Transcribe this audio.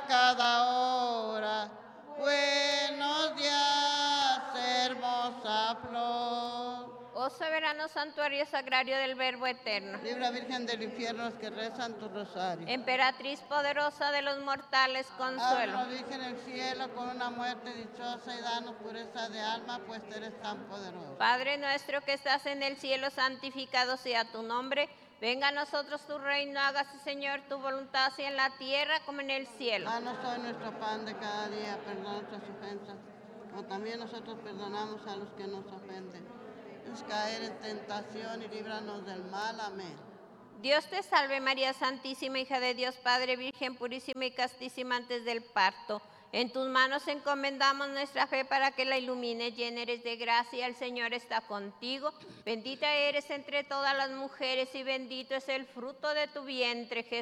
cada hora. Buenos días, hermosa flor. Oh soberano santuario sagrario del Verbo eterno, Libra Virgen del infierno los que rezan tu rosario. emperatriz poderosa de los mortales, consuelo. Ábranos, Virgen, el cielo con una muerte dichosa y danos pureza de alma, pues eres tan poderoso. Padre nuestro que estás en el cielo, santificado sea tu nombre. Venga a nosotros tu reino, hágase, Señor, tu voluntad, así en la tierra como en el cielo. Danos hoy nuestro pan de cada día, perdona nuestras ofensas, como también nosotros perdonamos a los que nos ofenden. Es caer en tentación y líbranos del mal. Amén. Dios te salve María Santísima, hija de Dios Padre, Virgen purísima y castísima antes del parto. En tus manos encomendamos nuestra fe para que la ilumines, llena eres de gracia, el Señor está contigo. Bendita eres entre todas las mujeres y bendito es el fruto de tu vientre, Jesús.